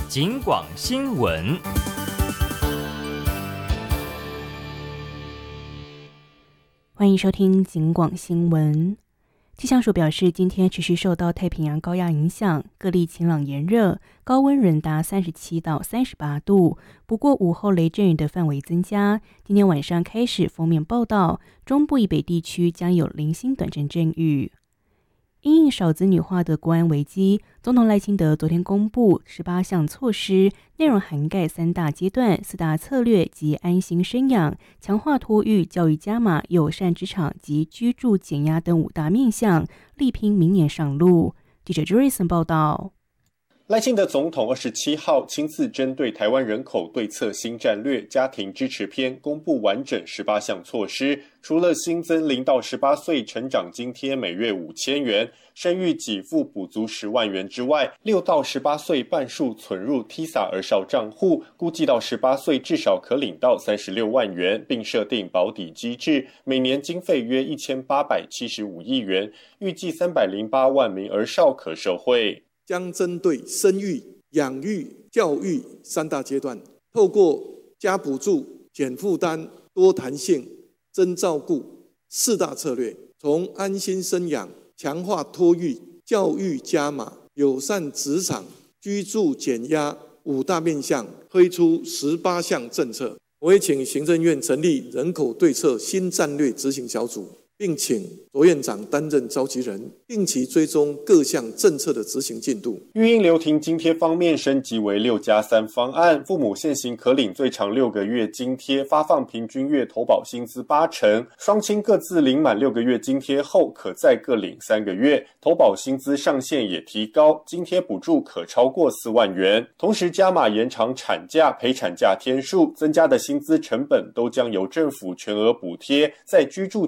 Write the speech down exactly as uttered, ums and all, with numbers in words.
警广新闻。 欢迎收听警广新闻。气象署表示，今天持续受到太平洋高压影响，各地晴朗炎热，高温仍达三十七到三十八度。不过午后雷阵雨的范围增加，今天晚上开始锋面报道，中部以北地区将有零星短阵阵雨。因应少子女化的国安危机，总统赖清德昨天公布十八项措施，内容涵盖三大阶段、四大策略及安心生养、强化托育、教育加码、友善职场及居住减压等五大面向，力拼明年上路。记者 Jerison 报道。 赖清德总统二十七号亲自针对台湾人口对策新战略家庭支持篇公布完整十八项措施，除了新增零到十八岁成长津贴每月五千元，生育给付补足十万元之外，六到十八岁半数存入 T I S A 儿少账户，估计到十八岁至少可领到三十六万元，并设定保底机制，每年经费约一千八百七十五亿元，预计三百零八万名儿少可受惠。 将针对生育、养育、教育三大阶段，透过加补助、减负担、多弹性、增照顾四大策略，从安心生养、强化托育、教育加码、友善职场、居住减压五大面向，推出十八项政策。我也请行政院成立人口对策新战略执行小组，并请卓院长担任召集人，定期追踪各项政策的执行进度。 育婴留停津贴方面升级为六加三方案，父母现行可领最长六个月津贴，发放平均月投保薪资八成，双亲各自领满六个月津贴后，可再各领三个月，投保薪资上限也提高，津贴补助可超过四万元。同时加码延长产假、陪产假天数，增加的薪资成本都将由政府全额补贴，在居住